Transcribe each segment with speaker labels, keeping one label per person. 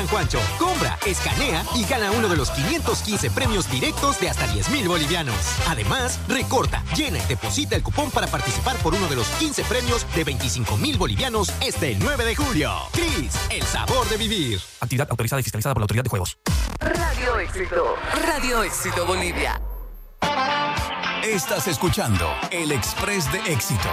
Speaker 1: Juancho. Compra, escanea y gana uno de los 515 premios directos de hasta 10,000 bolivianos. Además, recorta, llena y deposita el cupón para participar por uno de los 15 premios de 25,000 bolivianos el 9 de julio. Cris, el sabor de vivir.
Speaker 2: Actividad autorizada y fiscalizada por la Autoridad de Juegos.
Speaker 3: Radio Éxito. Radio Éxito Bolivia.
Speaker 4: Estás escuchando El Express de Éxito.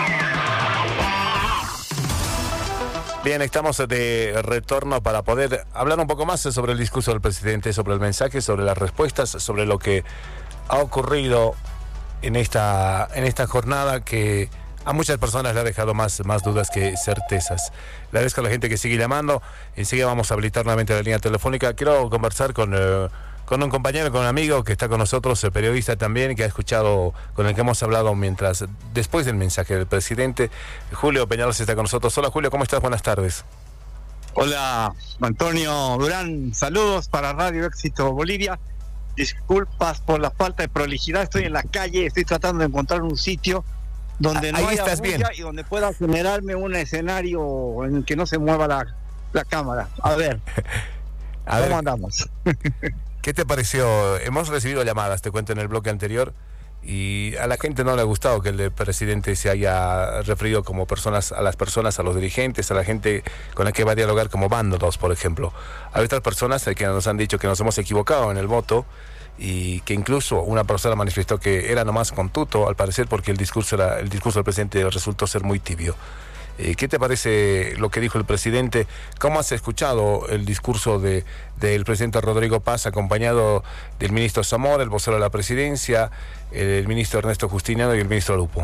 Speaker 5: Bien, estamos de retorno para poder hablar un poco más sobre el discurso del presidente, sobre el mensaje, sobre las respuestas, sobre lo que ha ocurrido en esta jornada que a muchas personas le ha dejado más dudas que certezas. Le agradezco a la gente que sigue llamando. Enseguida vamos a habilitar nuevamente la línea telefónica. Quiero conversar con un compañero, con un amigo que está con nosotros, periodista también, que ha escuchado, con el que hemos hablado después del mensaje del presidente. Julio Peñalosa está con nosotros. Hola Julio, ¿cómo estás? Buenas tardes.
Speaker 6: Hola Antonio Durán, saludos para Radio Éxito Bolivia. Disculpas por la falta de prolijidad, estoy en la calle, estoy tratando de encontrar un sitio donde no haya bulla y donde pueda generarme un escenario en el que no se mueva la cámara. A ver, ¿cómo andamos?
Speaker 5: ¿Qué te pareció? Hemos recibido llamadas, te cuento, en el bloque anterior, y a la gente no le ha gustado que el presidente se haya referido como a las personas, a los dirigentes, a la gente con la que va a dialogar como vándalos, por ejemplo. Hay otras personas que nos han dicho que nos hemos equivocado en el voto, y que incluso una persona manifestó que era nomás contuto, al parecer, porque el discurso del presidente resultó ser muy tibio. ¿Qué te parece lo que dijo el presidente? ¿Cómo has escuchado el discurso del presidente Rodrigo Paz, acompañado del ministro Zamora, el vocero de la presidencia, el ministro Ernesto Justiniano y el ministro Lupo?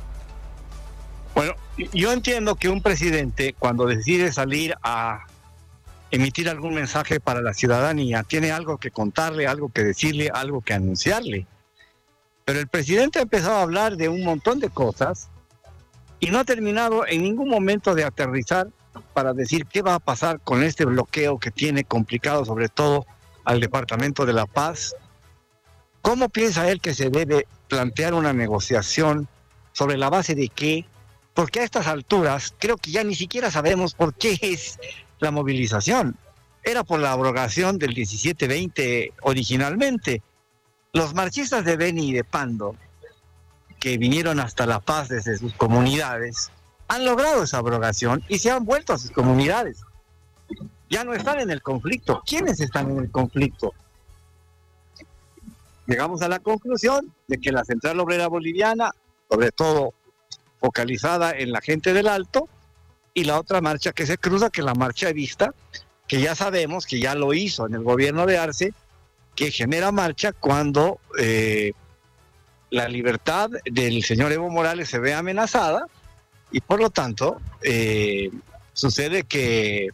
Speaker 6: Bueno, yo entiendo que un presidente, cuando decide salir a emitir algún mensaje para la ciudadanía, tiene algo que contarle, algo que decirle, algo que anunciarle. Pero el presidente ha empezado a hablar de un montón de cosas y no ha terminado en ningún momento de aterrizar para decir qué va a pasar con este bloqueo que tiene complicado sobre todo al Departamento de La Paz. ¿Cómo piensa él que se debe plantear una negociación? ¿Sobre la base de qué? Porque a estas alturas creo que ya ni siquiera sabemos por qué es la movilización. Era por la abrogación del 1720 originalmente. Los marchistas de Beni y de Pando, que vinieron hasta La Paz desde sus comunidades, han logrado esa abrogación y se han vuelto a sus comunidades. Ya no están en el conflicto. ¿Quiénes están en el conflicto? Llegamos a la conclusión de que la Central Obrera Boliviana, sobre todo focalizada en la gente del Alto, y la otra marcha que se cruza, que es la marcha Evista, que ya sabemos que ya lo hizo en el gobierno de Arce, que genera marcha cuando la libertad del señor Evo Morales se ve amenazada, y por lo tanto sucede que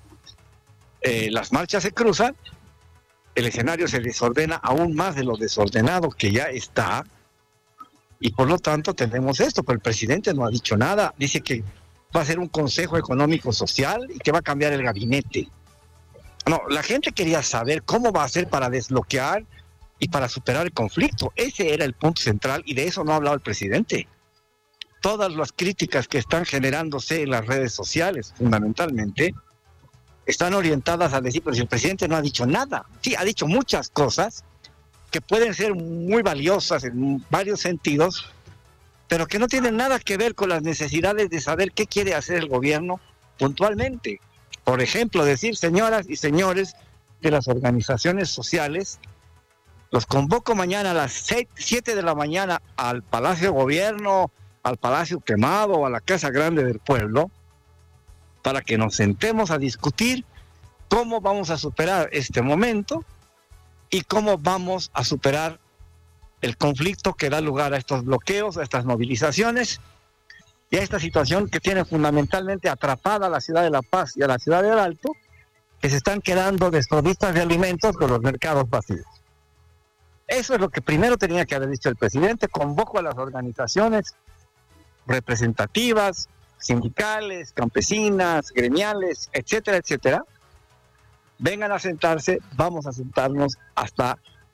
Speaker 6: las marchas se cruzan, el escenario se desordena aún más de lo desordenado que ya está, y por lo tanto tenemos esto. Pero el presidente no ha dicho nada. Dice que va a ser un consejo económico social y que va a cambiar el gabinete. No, la gente quería saber cómo va a hacer para desbloquear y para superar el conflicto. Ese era el punto central, y de eso no ha hablado el presidente. Todas las críticas que están generándose en las redes sociales, fundamentalmente, están orientadas a decir, pero si el presidente no ha dicho nada. Sí, ha dicho muchas cosas que pueden ser muy valiosas en varios sentidos, pero que no tienen nada que ver con las necesidades de saber qué quiere hacer el gobierno puntualmente. Por ejemplo, decir, señoras y señores de las organizaciones sociales, los convoco mañana a las 7 de la mañana al Palacio de Gobierno, al Palacio Quemado o a la Casa Grande del Pueblo, para que nos sentemos a discutir cómo vamos a superar este momento y cómo vamos a superar el conflicto que da lugar a estos bloqueos, a estas movilizaciones y a esta situación que tiene fundamentalmente atrapada a la ciudad de La Paz y a la ciudad del Alto, que se están quedando desprovistas de alimentos con los mercados vacíos. Eso es lo que primero tenía que haber dicho el presidente. Convoco a las organizaciones representativas, sindicales, campesinas, gremiales, etcétera, etcétera. Vengan a sentarse, vamos a sentarnos hasta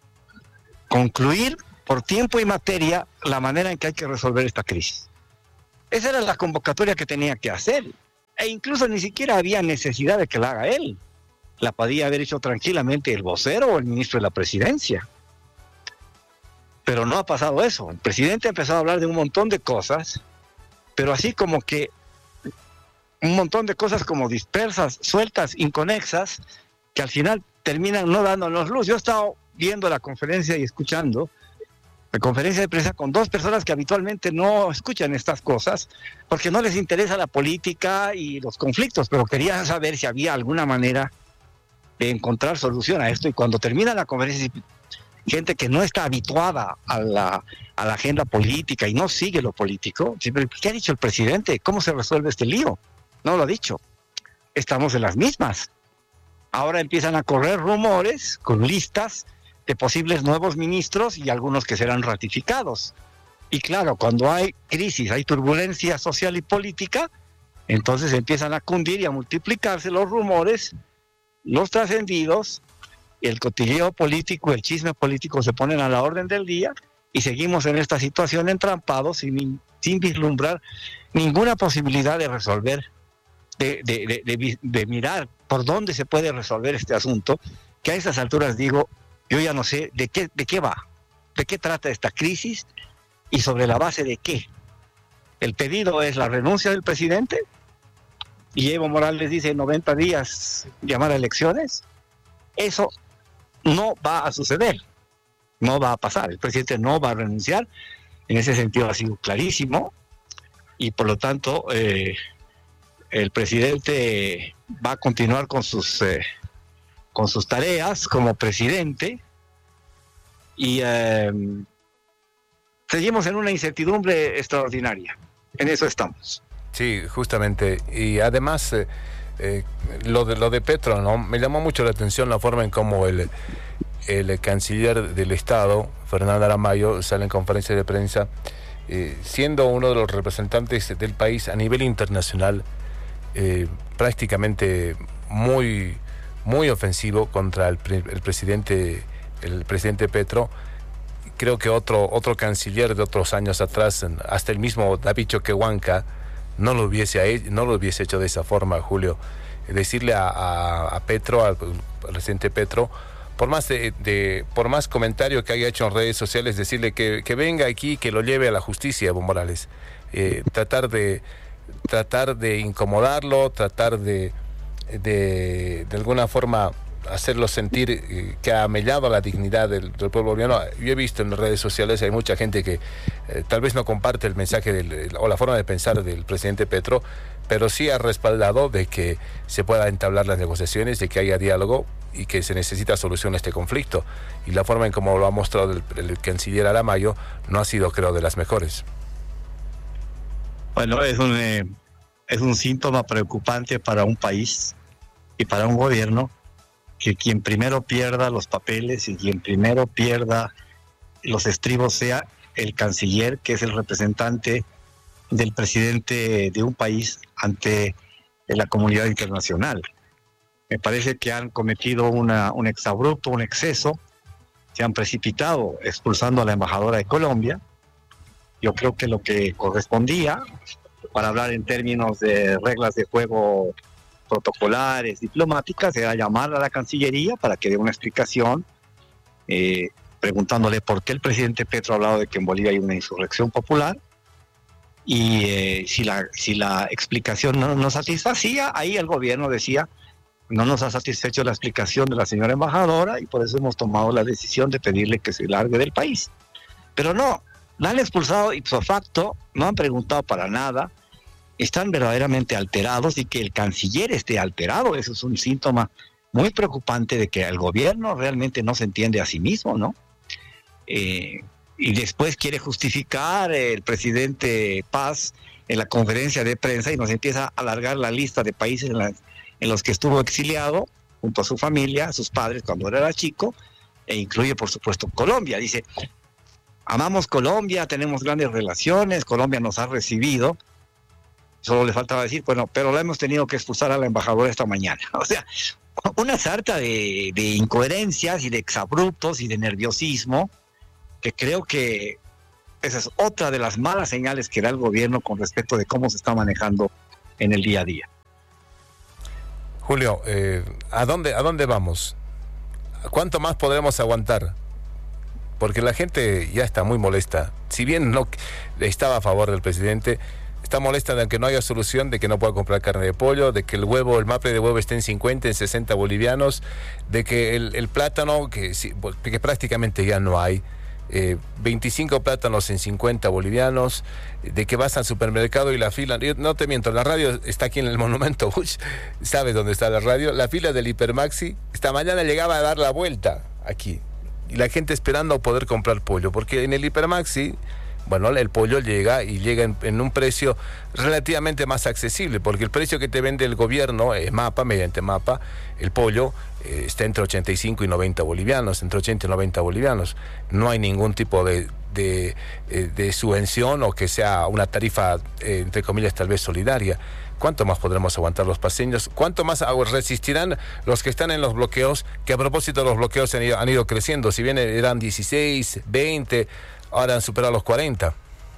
Speaker 6: concluir por tiempo y materia la manera en que hay que resolver esta crisis. Esa era la convocatoria que tenía que hacer, e incluso ni siquiera había necesidad de que la haga él. la podía haber hecho tranquilamente el vocero o el ministro de la presidencia. Pero no ha pasado eso. El presidente ha empezado a hablar de un montón de cosas, pero así como que un montón de cosas como dispersas, sueltas, inconexas, que al final terminan no dándonos luz. Yo he estado viendo la conferencia y escuchando la conferencia de prensa con dos personas que habitualmente no escuchan estas cosas porque no les interesa la política y los conflictos, pero quería saber si había alguna manera de encontrar solución a esto. Y cuando termina la conferencia, gente que no está habituada a la agenda política y no sigue lo político, siempre, ¿qué ha dicho el presidente? ¿Cómo se resuelve este lío? No lo ha dicho. Estamos en las mismas. Ahora empiezan a correr rumores con listas de posibles nuevos ministros y algunos que serán ratificados. Y claro, cuando hay crisis, hay turbulencia social y política, entonces empiezan a cundir y a multiplicarse los rumores, los trascendidos, el cotilleo político, el chisme político se ponen a la orden del día y seguimos en esta situación entrampados sin vislumbrar ninguna posibilidad de resolver, de mirar por dónde se puede resolver este asunto, que a estas alturas digo, yo ya no sé de qué va, de qué trata esta crisis y sobre la base de qué. El pedido es la renuncia del presidente y Evo Morales dice 90 días llamar a elecciones. Eso no va a suceder, no va a pasar. El presidente no va a renunciar, en ese sentido ha sido clarísimo y por lo tanto el presidente va a continuar con sus tareas como presidente y seguimos en una incertidumbre extraordinaria. En eso estamos.
Speaker 5: Sí, justamente. Y además lo de Petro, ¿no? Me llamó mucho la atención la forma en cómo el canciller del Estado, Fernando Aramayo, sale en conferencia de prensa siendo uno de los representantes del país a nivel internacional, prácticamente muy ofensivo contra el presidente Petro. Creo que otro canciller de otros años atrás, hasta el mismo David Choquehuanca, no lo hubiese hecho de esa forma, Julio. Decirle a Petro, al presidente Petro, por más comentario que haya hecho en redes sociales, decirle que venga aquí, que lo lleve a la justicia, Evo Morales. Tratar de incomodarlo, tratar de alguna forma hacerlo sentir que ha mellado la dignidad del pueblo boliviano. Yo he visto en las redes sociales, hay mucha gente que tal vez no comparte el mensaje o la forma de pensar del presidente Petro, pero sí ha respaldado de que se pueda entablar las negociaciones, de que haya diálogo y que se necesita solución a este conflicto. Y la forma en cómo lo ha mostrado el canciller Aramayo no ha sido, creo, de las mejores.
Speaker 6: Bueno, es un síntoma preocupante para un país y para un gobierno, que quien primero pierda los papeles y quien primero pierda los estribos sea el canciller, que es el representante del presidente de un país ante la comunidad internacional. Me parece que han cometido un exabrupto, un exceso, se han precipitado expulsando a la embajadora de Colombia. Yo creo que lo que correspondía, para hablar en términos de reglas de juego protocolares, diplomáticas, era llamar a la Cancillería para que dé una explicación, preguntándole por qué el presidente Petro ha hablado de que en Bolivia hay una insurrección popular, y si la explicación no nos satisfacía, ahí el gobierno decía, no nos ha satisfecho la explicación de la señora embajadora y por eso hemos tomado la decisión de pedirle que se largue del país. Pero no, la han expulsado ipso facto, no han preguntado para nada, están verdaderamente alterados, y que el canciller esté alterado, eso es un síntoma muy preocupante de que el gobierno realmente no se entiende a sí mismo, ¿no? Y después quiere justificar el presidente Paz en la conferencia de prensa y nos empieza a alargar la lista de países en los que estuvo exiliado junto a su familia, a sus padres cuando era chico, e incluye por supuesto Colombia. Dice, amamos Colombia, tenemos grandes relaciones, Colombia nos ha recibido. Solo le faltaba decir, bueno, pero la hemos tenido que expulsar a la embajadora esta mañana. O sea, una sarta de incoherencias y de exabruptos y de nerviosismo, que creo que esa es otra de las malas señales que da el gobierno con respecto de cómo se está manejando en el día a día.
Speaker 5: Julio, ¿a dónde vamos? ¿Cuánto más podremos aguantar? Porque la gente ya está muy molesta. Si bien no estaba a favor del presidente, está molesta de que no haya solución, de que no pueda comprar carne de pollo, de que el maple de huevo esté en 50, en 60 bolivianos, de que el plátano, que prácticamente ya no hay, 25 plátanos en 50 bolivianos, de que vas al supermercado y la fila, yo no te miento, la radio está aquí en el Monumento, ¿sabes dónde está la radio? La fila del Hipermaxi, esta mañana llegaba a dar la vuelta aquí, y la gente esperando poder comprar pollo, porque en el Hipermaxi, bueno, el pollo llega en un precio relativamente más accesible, porque el precio que te vende el gobierno, mediante MAPA, el pollo está entre 85 y 90 bolivianos, entre 80 y 90 bolivianos. No hay ningún tipo de subvención o que sea una tarifa, entre comillas, tal vez solidaria. ¿Cuánto más podremos aguantar los paseños? ¿Cuánto más resistirán los que están en los bloqueos? Que a propósito los bloqueos han ido creciendo. Si bien eran 16, 20... ahora han superado los 40.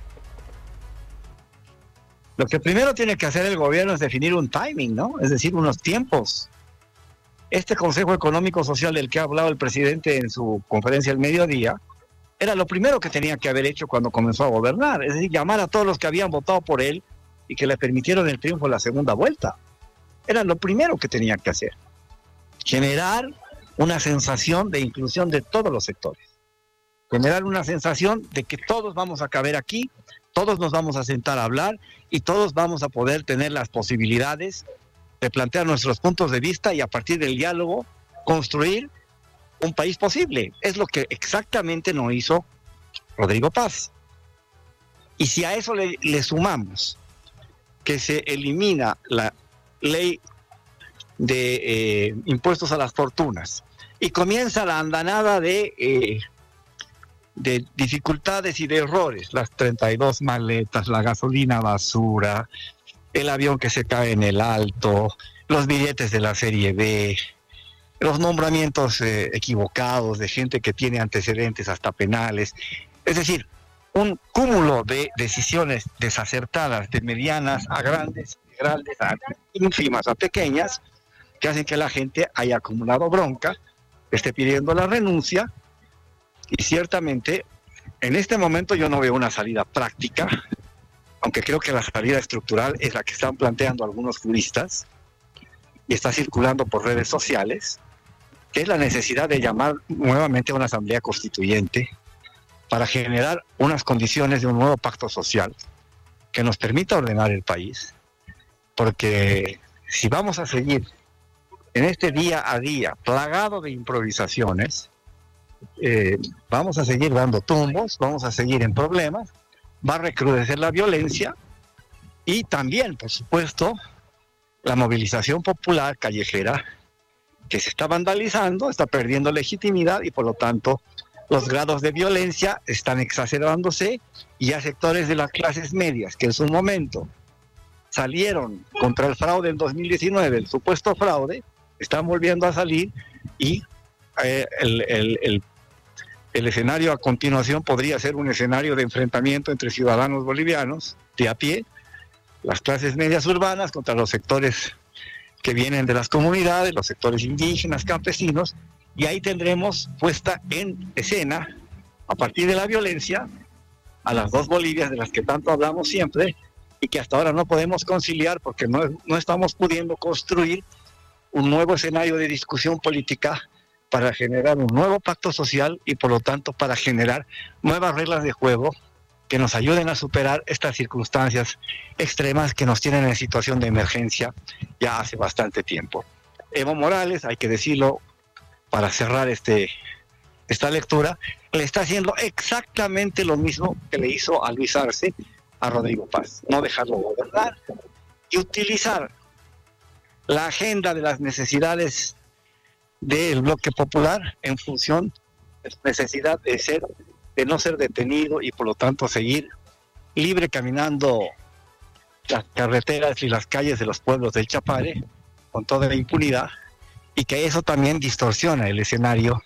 Speaker 6: Lo que primero tiene que hacer el gobierno es definir un timing, ¿no? Es decir, unos tiempos. Este Consejo Económico Social del que ha hablado el presidente en su conferencia al mediodía, era lo primero que tenía que haber hecho cuando comenzó a gobernar. Es decir, llamar a todos los que habían votado por él y que le permitieron el triunfo en la segunda vuelta. Era lo primero que tenía que hacer. Generar una sensación de inclusión de todos los sectores. Generar una sensación de que todos vamos a caber aquí, todos nos vamos a sentar a hablar y todos vamos a poder tener las posibilidades de plantear nuestros puntos de vista y a partir del diálogo construir un país posible. Es lo que exactamente no hizo Rodrigo Paz. Y si a eso le sumamos que se elimina la ley de impuestos a las fortunas y comienza la andanada de dificultades y de errores, las 32 maletas, la gasolina basura, el avión que se cae en el alto, los billetes de la serie B, los nombramientos equivocados de gente que tiene antecedentes hasta penales, es decir, un cúmulo de decisiones desacertadas, de medianas a grandes, de grandes a ínfimas a pequeñas, que hacen que la gente haya acumulado bronca, esté pidiendo la renuncia. Y ciertamente, en este momento yo no veo una salida práctica, aunque creo que la salida estructural es la que están planteando algunos juristas y está circulando por redes sociales, que es la necesidad de llamar nuevamente a una asamblea constituyente para generar unas condiciones de un nuevo pacto social que nos permita ordenar el país, porque si vamos a seguir en este día a día plagado de improvisaciones, vamos a seguir dando tumbos, vamos a seguir en problemas, va a recrudecer la violencia y también, por supuesto, la movilización popular callejera que se está vandalizando, está perdiendo legitimidad y por lo tanto los grados de violencia están exacerbándose y a sectores de las clases medias que en su momento salieron contra el fraude en 2019, el supuesto fraude, están volviendo a salir y el escenario a continuación podría ser un escenario de enfrentamiento entre ciudadanos bolivianos de a pie, las clases medias urbanas contra los sectores que vienen de las comunidades, los sectores indígenas, campesinos, y ahí tendremos puesta en escena, a partir de la violencia, a las dos Bolivias de las que tanto hablamos siempre y que hasta ahora no podemos conciliar porque no estamos pudiendo construir un nuevo escenario de discusión política para generar un nuevo pacto social y por lo tanto para generar nuevas reglas de juego que nos ayuden a superar estas circunstancias extremas que nos tienen en situación de emergencia ya hace bastante tiempo. Evo Morales, hay que decirlo para cerrar esta lectura, le está haciendo exactamente lo mismo que le hizo a Luis Arce a Rodrigo Paz, no dejarlo gobernar y utilizar la agenda de las necesidades del bloque popular en función de su necesidad de no ser detenido y por lo tanto seguir libre caminando las carreteras y las calles de los pueblos del Chapare con toda la impunidad y que eso también distorsiona el escenario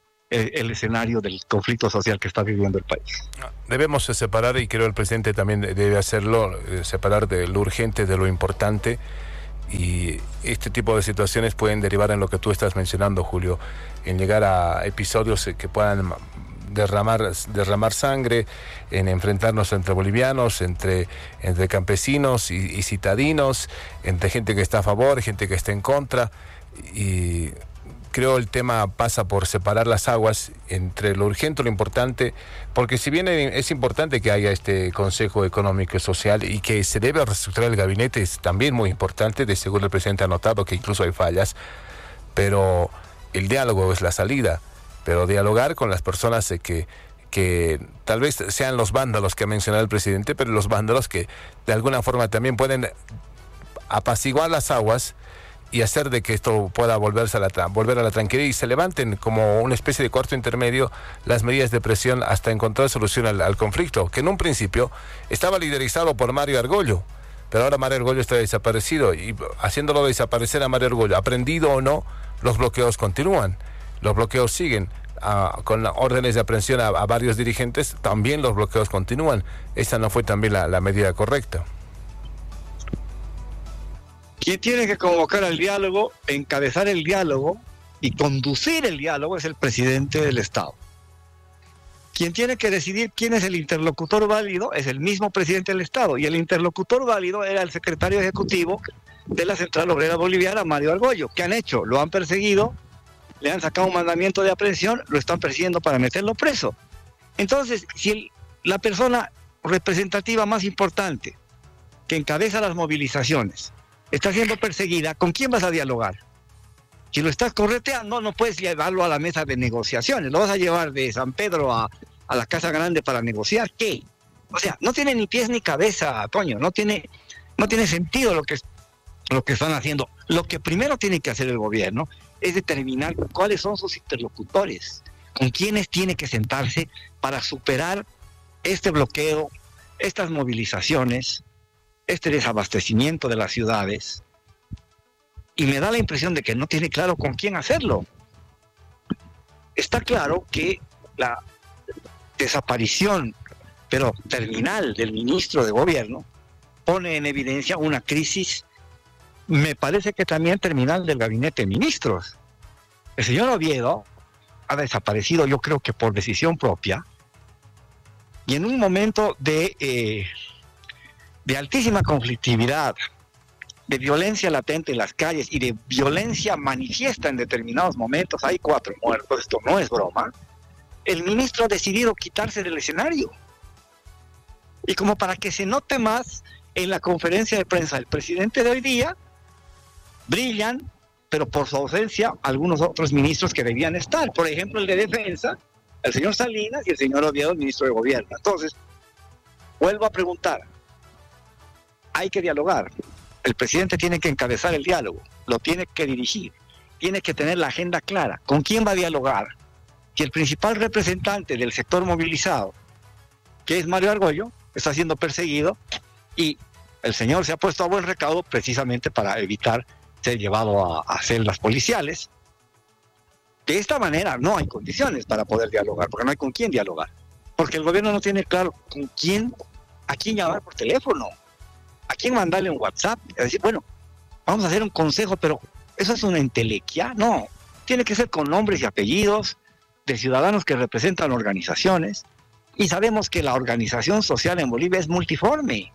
Speaker 6: del conflicto social que está viviendo el país.
Speaker 5: Debemos separar, y creo el presidente también debe hacerlo, separar de lo urgente de lo importante. Y este tipo de situaciones pueden derivar en lo que tú estás mencionando, Julio, en llegar a episodios que puedan derramar sangre, en enfrentarnos entre bolivianos, entre campesinos y citadinos, entre gente que está a favor, gente que está en contra. Y creo el tema pasa por separar las aguas entre lo urgente y lo importante, porque si bien es importante que haya este Consejo Económico y Social y que se debe reestructurar el gabinete, es también muy importante, de seguro el presidente ha notado que incluso hay fallas, pero el diálogo es la salida, pero dialogar con las personas que tal vez sean los vándalos que ha mencionado el presidente, pero los vándalos que de alguna forma también pueden apaciguar las aguas y hacer de que esto pueda volver a la tranquilidad y se levanten como una especie de cuarto intermedio las medidas de presión hasta encontrar solución al conflicto, que en un principio estaba liderizado por Mario Argollo, pero ahora Mario Argollo está desaparecido y haciéndolo desaparecer a Mario Argollo, aprendido o no, los bloqueos continúan, los bloqueos siguen. Con órdenes de aprehensión a varios dirigentes, también los bloqueos continúan. Esta no fue también la medida correcta.
Speaker 6: Quien tiene que convocar al diálogo, encabezar el diálogo y conducir el diálogo es el presidente del Estado. Quien tiene que decidir quién es el interlocutor válido es el mismo presidente del Estado, y el interlocutor válido era el secretario ejecutivo de la Central Obrera Boliviana, Mario Argollo. ¿Qué han hecho? Lo han perseguido, le han sacado un mandamiento de aprehensión, lo están persiguiendo para meterlo preso. Entonces, si la persona representativa más importante que encabeza las movilizaciones está siendo perseguida, ¿con quién vas a dialogar? Si lo estás correteando, no puedes llevarlo a la mesa de negociaciones, lo vas a llevar de San Pedro a la Casa Grande para negociar, ¿qué? O sea, no tiene ni pies ni cabeza, Toño, no tiene sentido lo que están haciendo. Lo que primero tiene que hacer el gobierno es determinar cuáles son sus interlocutores, con quiénes tiene que sentarse para superar este bloqueo, estas movilizaciones, este desabastecimiento de las ciudades, y me da la impresión de que no tiene claro con quién hacerlo. Está claro que la desaparición, pero terminal, del ministro de gobierno pone en evidencia una crisis, me parece que también terminal, del gabinete de ministros. El señor Oviedo ha desaparecido, yo creo que por decisión propia, y en un momento de altísima conflictividad, de violencia latente en las calles y de violencia manifiesta en determinados momentos, hay 4 muertos, esto no es broma, el ministro ha decidido quitarse del escenario. Y como para que se note más, en la conferencia de prensa del presidente de hoy día, brillan, pero por su ausencia, algunos otros ministros que debían estar. Por ejemplo, el de Defensa, el señor Salinas, y el señor Oviedo, el ministro de Gobierno. Entonces, vuelvo a preguntar, hay que dialogar. El presidente tiene que encabezar el diálogo, lo tiene que dirigir, tiene que tener la agenda clara. ¿Con quién va a dialogar? Si el principal representante del sector movilizado, que es Mario Argollo, está siendo perseguido, y el señor se ha puesto a buen recaudo precisamente para evitar ser llevado a celdas policiales. De esta manera no hay condiciones para poder dialogar, porque no hay con quién dialogar, porque el gobierno no tiene claro a quién llamar por teléfono, a quién mandarle un WhatsApp, es decir, bueno, vamos a hacer un consejo, pero ¿eso es una entelequia? No, tiene que ser con nombres y apellidos de ciudadanos que representan organizaciones, y sabemos que la organización social en Bolivia es multiforme,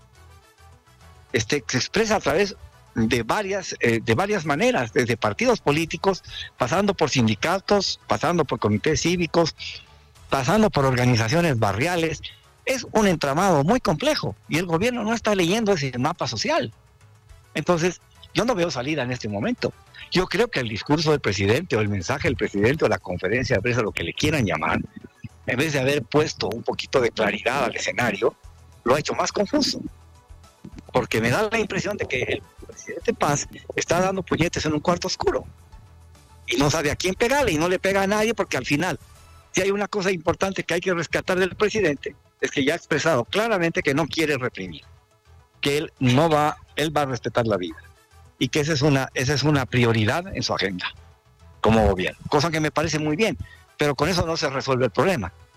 Speaker 6: se expresa a través de varias maneras, desde partidos políticos, pasando por sindicatos, pasando por comités cívicos, pasando por organizaciones barriales. Es un entramado muy complejo y el gobierno no está leyendo ese mapa social. Entonces, yo no veo salida en este momento. Yo creo que el discurso del presidente o el mensaje del presidente o la conferencia de prensa, lo que le quieran llamar, en vez de haber puesto un poquito de claridad al escenario, lo ha hecho más confuso. Porque me da la impresión de que el presidente Paz está dando puñetes en un cuarto oscuro y no sabe a quién pegarle, y no le pega a nadie, porque al final, si hay una cosa importante que hay que rescatar del presidente, es que ya ha expresado claramente que no quiere reprimir, que él va a respetar la vida, y que esa es una prioridad en su agenda como gobierno, cosa que me parece muy bien, pero con eso no se resuelve el problema.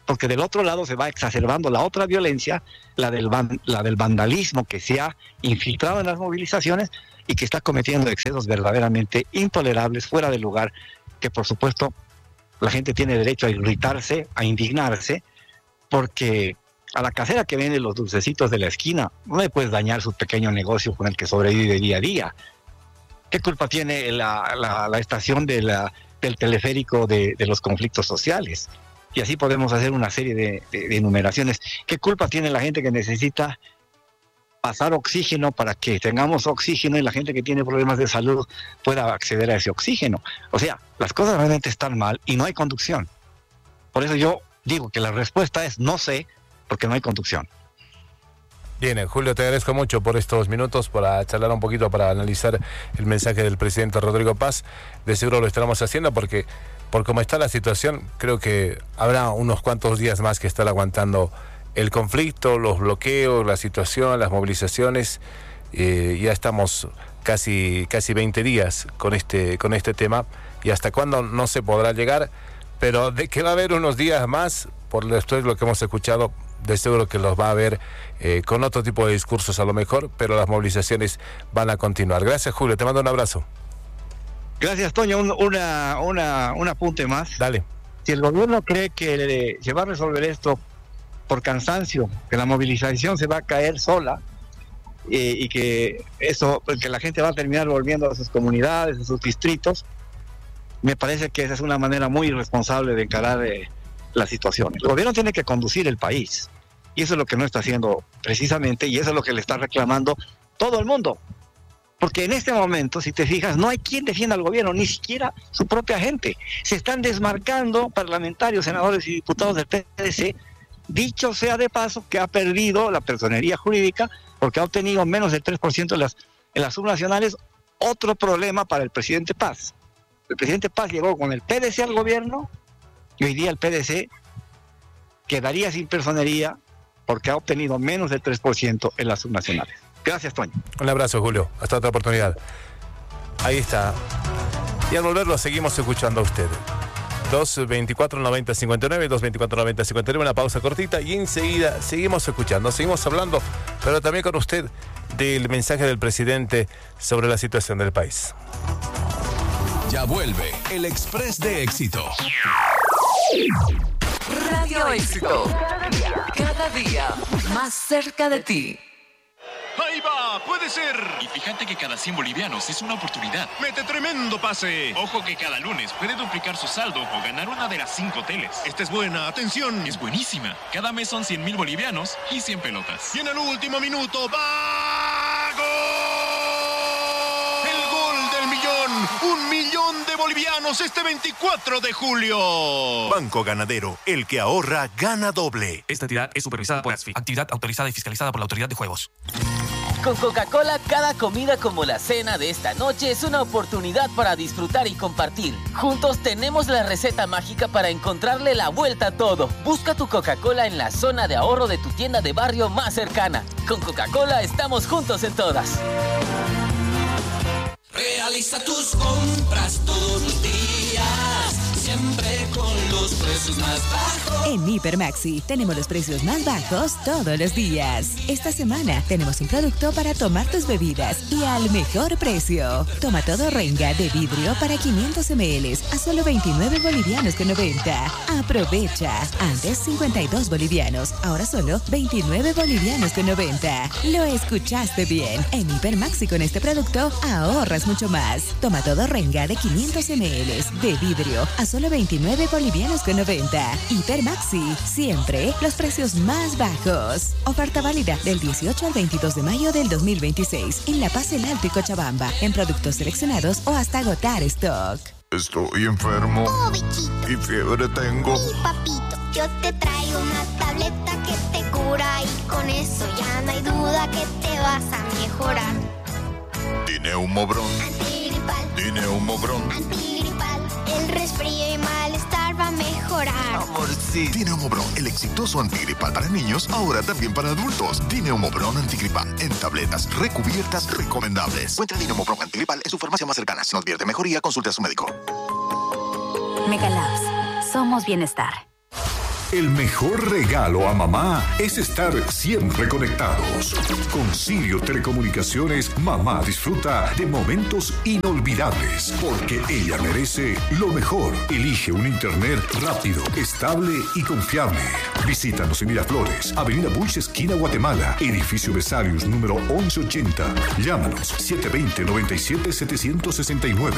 Speaker 6: porque del otro lado se va exacerbando la otra violencia, la del vandalismo que se ha infiltrado en las movilizaciones y que está cometiendo excesos verdaderamente intolerables, fuera de lugar, que por supuesto la gente tiene derecho a irritarse, a indignarse, porque a la casera que vende los dulcecitos de la esquina no le puedes dañar su pequeño negocio con el que sobrevive día a día. ¿Qué culpa tiene la estación del teleférico de los conflictos sociales? Y así podemos hacer una serie de enumeraciones. ¿Qué culpa tiene la gente que necesita pasar oxígeno para que tengamos oxígeno y la gente que tiene problemas de salud pueda acceder a ese oxígeno? O sea, las cosas realmente están mal y no hay conducción. Por eso yo digo que la respuesta es no sé, porque no hay conducción.
Speaker 5: Bien, Julio, te agradezco mucho por estos minutos para charlar un poquito, para analizar el mensaje del presidente Rodrigo Paz. De seguro lo estaremos haciendo porque, por cómo está la situación, creo que habrá unos cuantos días más que estar aguantando el conflicto, los bloqueos, la situación, las movilizaciones. Ya estamos casi 20 días con este tema, y hasta cuándo no se podrá llegar, pero de que va a haber unos días más, por esto es lo que hemos escuchado, de seguro que los va a haber con otro tipo de discursos a lo mejor, pero las movilizaciones van a continuar. Gracias, Julio, te mando un abrazo.
Speaker 6: Gracias, Toño. Un apunte más.
Speaker 5: Dale.
Speaker 6: Si el gobierno cree que se va a resolver esto por cansancio, que la movilización se va a caer sola, y que la gente va a terminar volviendo a sus comunidades, a sus distritos, me parece que esa es una manera muy irresponsable de encarar la situación. El gobierno tiene que conducir el país, y eso es lo que no está haciendo precisamente, y eso es lo que le está reclamando todo el mundo. Porque en este momento, si te fijas, no hay quien defienda al gobierno, ni siquiera su propia gente. Se están desmarcando parlamentarios, senadores y diputados del PDC. Dicho sea de paso que ha perdido la personería jurídica porque ha obtenido menos del 3% en las subnacionales. Otro problema para el presidente Paz. El presidente Paz llegó con el PDC al gobierno y hoy día el PDC quedaría sin personería porque ha obtenido menos del 3% en las subnacionales. Gracias, Toño.
Speaker 5: Un abrazo, Julio. Hasta otra oportunidad. Ahí está. Y al volverlo seguimos escuchando a usted. 224-90-59, 224-90-59, una pausa cortita y enseguida seguimos escuchando, seguimos hablando, pero también con usted del mensaje del presidente sobre la situación del país.
Speaker 4: Ya vuelve el Express de Éxito.
Speaker 3: Radio Éxito. Cada día más cerca de ti.
Speaker 7: ¡Ahí va! ¡Puede ser!
Speaker 8: Y fíjate que cada 100 bolivianos es una oportunidad.
Speaker 7: ¡Mete tremendo pase!
Speaker 8: Ojo que cada lunes puede duplicar su saldo o ganar una de las 5 teles.
Speaker 7: Esta es buena, atención.
Speaker 8: Es buenísima. Cada mes son 100,000 bolivianos y 100 pelotas.
Speaker 7: Y en el último minuto, ¡va! ¡Gol! ¡El gol del millón! ¡1 millón de bolivianos este 24 de julio!
Speaker 9: Banco Ganadero, el que ahorra, gana doble.
Speaker 2: Esta entidad es supervisada por ASFI, actividad autorizada y fiscalizada por la Autoridad de Juegos.
Speaker 10: Con Coca-Cola, cada comida como la cena de esta noche es una oportunidad para disfrutar y compartir. Juntos tenemos la receta mágica para encontrarle la vuelta a todo. Busca tu Coca-Cola en la zona de ahorro de tu tienda de barrio más cercana. Con Coca-Cola estamos juntos en todas.
Speaker 11: Realiza tus compras todos los días, siempre con los precios más bajos.
Speaker 12: En Hipermaxi tenemos los precios más bajos todos los días. Esta semana tenemos un producto para tomar tus bebidas y al mejor precio. Toma todo Renga de vidrio para 500 ml a solo 29 bolivianos con 90. Aprovecha. Antes 52 bolivianos, ahora solo 29 bolivianos con 90. Lo escuchaste bien. En Hipermaxi con este producto ahorras mucho más. Toma todo Renga de 500 ml de vidrio a solo 29 bolivianos con 90. Hipermaxi, siempre los precios más bajos. Oferta válida del 18 al 22 de mayo del 2026 en La Paz, El Alto y Cochabamba, en productos seleccionados o hasta agotar stock.
Speaker 13: Estoy enfermo.
Speaker 14: Oh, bichito.
Speaker 13: Y fiebre tengo.
Speaker 14: Sí, papito, yo te traigo una tableta que te cura y con eso ya no hay duda que te vas a mejorar.
Speaker 13: Dineumobron.
Speaker 14: Antigripal.
Speaker 13: Dineumobron.
Speaker 14: Antigripal. El resfrío y malestar va a mejorar.
Speaker 13: Amorcito. Dineumobron, el exitoso antigripal para niños, ahora también para adultos. Dineumobron antigripal, en tabletas recubiertas recomendables. Encuentra Dineumobron antigripal en su farmacia más cercana. Si no advierte mejoría, consulte a su médico.
Speaker 15: Megalabs. Somos bienestar. El mejor regalo a mamá es estar siempre conectados. Con Sirio Telecomunicaciones, mamá disfruta de momentos inolvidables, porque ella merece lo mejor. Elige un internet rápido, estable y confiable. Visítanos en Miraflores, Avenida Bush, esquina Guatemala, edificio Besarius, número 1180. Llámanos 720-97-769,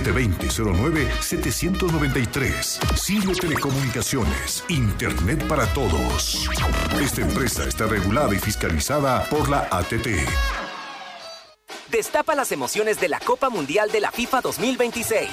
Speaker 15: 720-09-793. Sirio Telecomunicaciones, Internet para todos. Esta empresa está regulada y fiscalizada por la ATT.
Speaker 16: Destapa las emociones de la Copa Mundial de la FIFA 2026.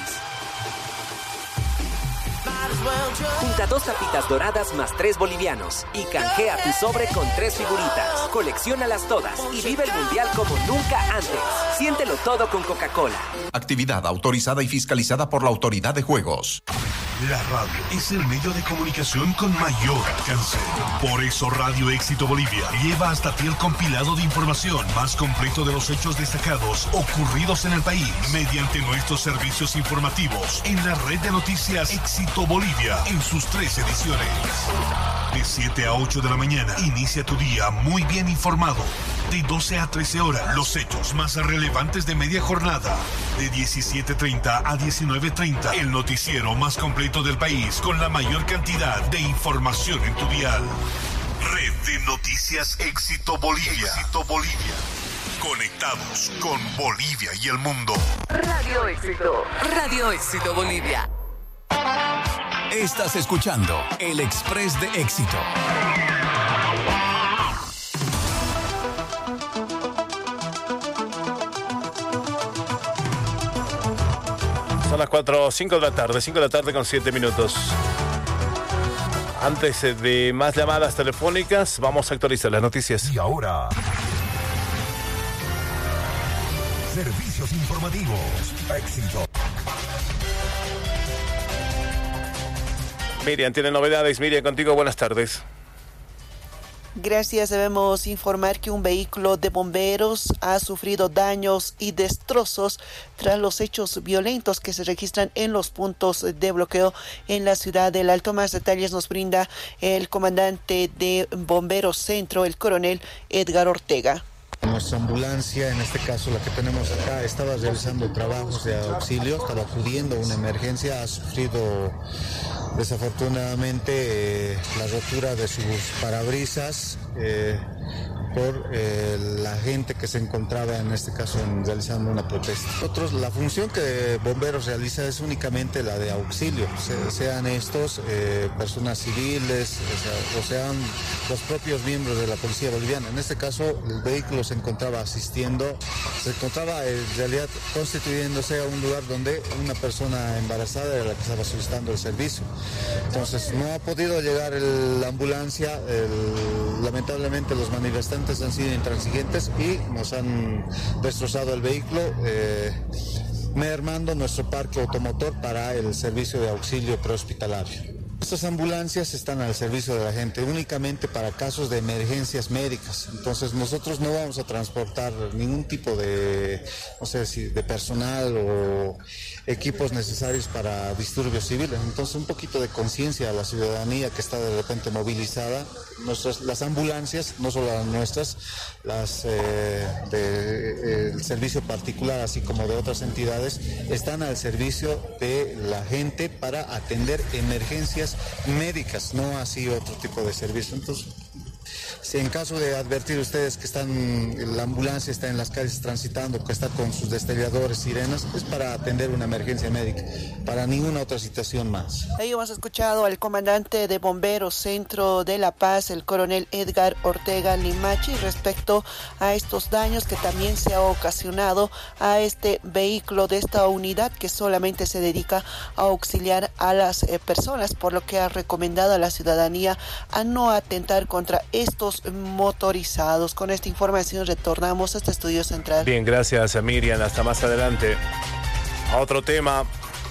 Speaker 16: Junta 2 tapitas doradas más 3 bolivianos y canjea tu sobre con 3 figuritas. Colecciónalas todas y vive el Mundial como nunca antes. Siéntelo todo con Coca-Cola.
Speaker 17: Actividad autorizada y fiscalizada por la Autoridad de Juegos.
Speaker 18: La radio es el medio de comunicación con mayor alcance. Por eso Radio Éxito Bolivia lleva hasta ti el compilado de información más completo de los hechos destacados ocurridos en el país mediante nuestros servicios informativos en la red de noticias Éxito Bolivia en sus 3 ediciones. De 7 a 8 de la mañana, inicia tu día muy bien informado. De 12 a 13 horas, los hechos más relevantes de media jornada. De 17:30 a 19:30, el noticiero más completo del país con la mayor cantidad de información en tu dial. Red de Noticias Éxito Bolivia. Éxito Bolivia. Conectados con Bolivia y el mundo.
Speaker 3: Radio Éxito. Radio Éxito Bolivia.
Speaker 4: Estás escuchando El Express de Éxito.
Speaker 5: Son las 5 de la tarde con 7 minutos. Antes de más llamadas telefónicas, vamos a actualizar las noticias.
Speaker 18: Y ahora, servicios informativos. Éxito.
Speaker 5: Miriam, tiene novedades. Miriam, contigo, buenas tardes.
Speaker 19: Gracias. Debemos informar que un vehículo de bomberos ha sufrido daños y destrozos tras los hechos violentos que se registran en los puntos de bloqueo en la ciudad del Alto. Más detalles nos brinda el comandante de Bomberos Centro, el coronel Edgar Ortega.
Speaker 20: Nuestra ambulancia, en este caso la que tenemos acá, estaba realizando trabajos de auxilio, estaba acudiendo a una emergencia, ha sufrido desafortunadamente la rotura de sus parabrisas por la gente que se encontraba en este caso realizando una protesta. Nosotros, la función que bomberos realiza es únicamente la de auxilio, sean estos personas civiles, o sean los propios miembros de la policía boliviana. En este caso el vehículo se encontraba en realidad constituyéndose a un lugar donde una persona embarazada era la que estaba solicitando el servicio. Entonces no ha podido llegar la ambulancia, lamentablemente los manifestantes han sido intransigentes y nos han destrozado el vehículo, mermando nuestro parque automotor para el servicio de auxilio prehospitalario. Estas ambulancias están al servicio de la gente únicamente para casos de emergencias médicas. Entonces nosotros no vamos a transportar ningún tipo de, no sé si de personal o equipos necesarios para disturbios civiles. Entonces un poquito de conciencia a la ciudadanía que está de repente movilizada. Las ambulancias, no solo las nuestras, las del servicio particular, así como de otras entidades, están al servicio de la gente para atender emergencias médicas, no así otro tipo de servicio. Entonces, si en caso de advertir ustedes que la ambulancia está en las calles transitando, que está con sus destelladores, sirenas, es para atender una emergencia médica, para ninguna otra situación más.
Speaker 19: Ahí hemos escuchado al comandante de Bomberos Centro de La Paz, el coronel Edgar Ortega Limachi, respecto a estos daños que también se ha ocasionado a este vehículo de esta unidad que solamente se dedica a auxiliar a las personas, por lo que ha recomendado a la ciudadanía a no atentar contra estos motorizados. Con esta información retornamos a este estudio central.
Speaker 5: Bien, gracias a Miriam. Hasta más adelante. A otro tema.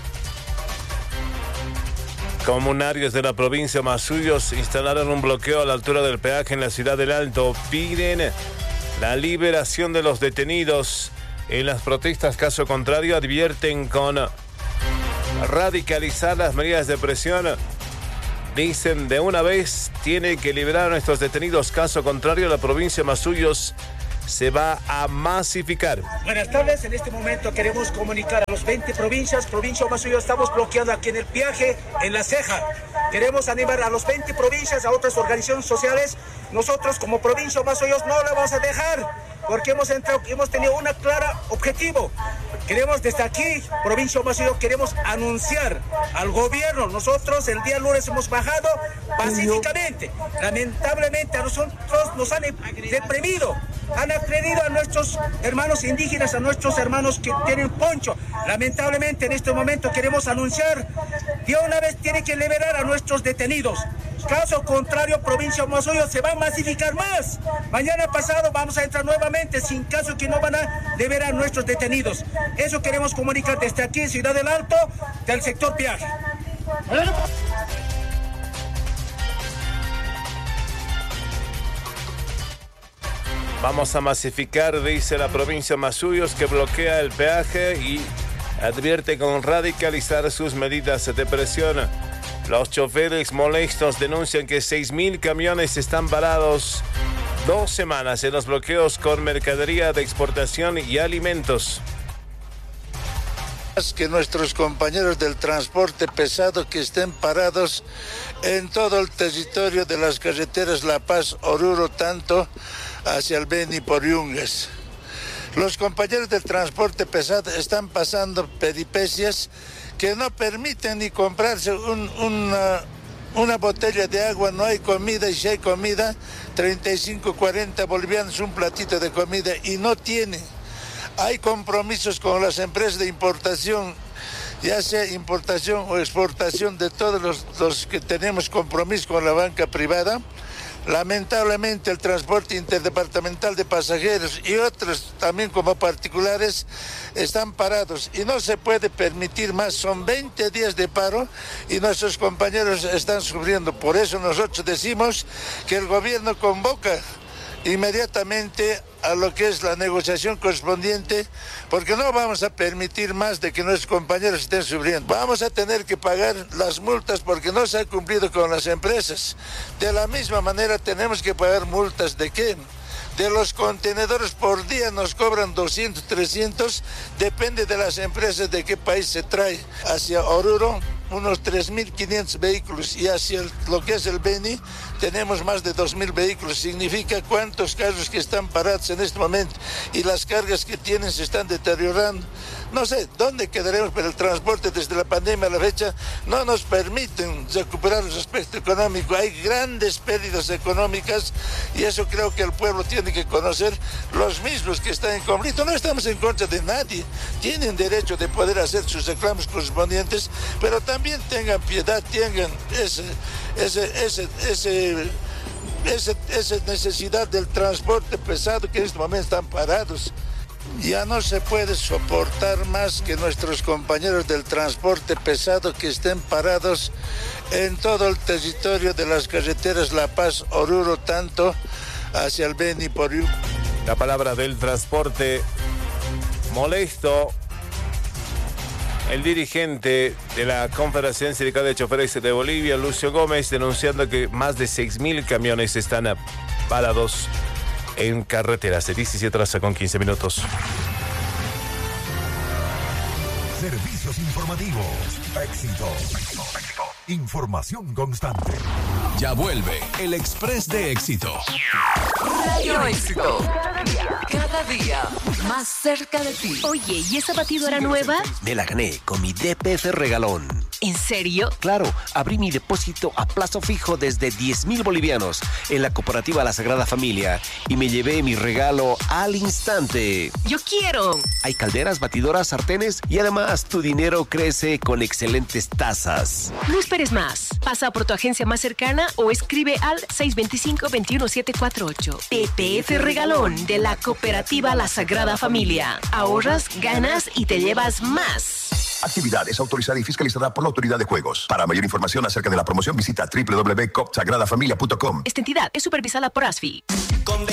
Speaker 5: Comunarios de la provincia Masuyos instalaron un bloqueo a la altura del peaje en la ciudad del Alto. Piden la liberación de los detenidos en las protestas. Caso contrario, advierten con radicalizar las medidas de presión Dicen de una vez tiene que liberar a nuestros detenidos. Caso contrario, la provincia de Masuyos se va a masificar.
Speaker 21: Buenas tardes, en este momento queremos comunicar a los 20 provincias. Provincia de Masuyos estamos bloqueando aquí en el peaje, en La Ceja. Queremos animar a los 20 provincias, a otras organizaciones sociales. Nosotros como provincia de Masuyos no la vamos a dejar, porque hemos tenido un claro objetivo. Queremos desde aquí, provincia de Masuyos, queremos anunciar al gobierno. Nosotros el día lunes hemos bajado pacíficamente. Lamentablemente a nosotros nos han reprimido. Han agredido a nuestros hermanos indígenas, a nuestros hermanos que tienen poncho. Lamentablemente en este momento queremos anunciar, de una vez tiene que liberar a nuestros detenidos. Caso contrario, provincia de Masuyos se va a masificar más. Mañana pasado vamos a entrar nuevamente, sin caso que no van a liberar a nuestros detenidos. Eso queremos comunicar desde aquí, Ciudad del Alto, del sector peaje.
Speaker 5: Vamos a masificar, dice la provincia de Masuyos, que bloquea el peaje y advierte con radicalizar sus medidas de presión. Los choferes molestos denuncian que 6.000 camiones están parados 2 semanas en los bloqueos con mercadería de exportación y alimentos.
Speaker 22: Que nuestros compañeros del transporte pesado que estén parados en todo el territorio de las carreteras La Paz, Oruro, tanto hacia el Beni por Yungas. Los compañeros del transporte pesado están pasando peripecias que no permiten ni comprarse una botella de agua, no hay comida, y si hay comida, 35, 40 bolivianos un platito de comida, y no tiene. Hay compromisos con las empresas de importación, ya sea importación o exportación, de todos los que tenemos compromiso con la banca privada. Lamentablemente el transporte interdepartamental de pasajeros y otros también como particulares están parados y no se puede permitir más. Son 20 días de paro y nuestros compañeros están sufriendo. Por eso nosotros decimos que el gobierno convoca inmediatamente a lo que es la negociación correspondiente, porque no vamos a permitir más de que nuestros compañeros estén sufriendo. Vamos a tener que pagar las multas porque no se ha cumplido con las empresas. De la misma manera tenemos que pagar multas de qué. De los contenedores por día nos cobran 200, 300, depende de las empresas de qué país se trae. Hacia Oruro, unos 3.500 vehículos, y hacia lo que es el Beni tenemos más de 2.000 vehículos. Significa cuántos carros que están parados en este momento y las cargas que tienen se están deteriorando. No sé dónde quedaremos, pero el transporte desde la pandemia a la fecha no nos permiten recuperar el aspecto económico. Hay grandes pérdidas económicas y eso creo que el pueblo tiene que conocer. Los mismos que están en conflicto, no estamos en contra de nadie, tienen derecho de poder hacer sus reclamos correspondientes, pero también tengan piedad, tengan esa necesidad del transporte pesado que en este momento están parados. Ya no se puede soportar más que nuestros compañeros del transporte pesado que estén parados en todo el territorio de las carreteras La Paz, Oruro, tanto hacia el Beni por Yungas.
Speaker 5: La palabra del transporte molesto. El dirigente de la Confederación Sindical de Choferes de Bolivia, Lucio Gómez, denunciando que más de 6.000 camiones están parados en carreteras. De 17 horas con 15 minutos.
Speaker 15: Servicios informativos. Éxito. Información constante.
Speaker 4: Ya vuelve el Express de Éxito.
Speaker 3: Radio Éxito. Cada día más cerca de ti.
Speaker 23: Oye, ¿y esa batidora nueva?
Speaker 24: Me la gané con mi DPF regalón.
Speaker 23: ¿En serio?
Speaker 24: Claro, abrí mi depósito a plazo fijo desde 10.000 bolivianos en la cooperativa La Sagrada Familia y me llevé mi regalo al instante.
Speaker 23: ¡Yo quiero!
Speaker 24: Hay calderas, batidoras, sartenes y además tu dinero crece con excelentes tasas.
Speaker 23: No esperes más. Pasa por tu agencia más cercana o escribe al 625-21748. DPF regalón de la cooperativa La Sagrada Familia. Ahorras, ganas y te llevas más.
Speaker 25: Actividad es autorizada y fiscalizada por la Autoridad de Juegos. Para mayor información acerca de la promoción, visita www.copsagradafamilia.com.
Speaker 23: Esta entidad es supervisada por ASFI.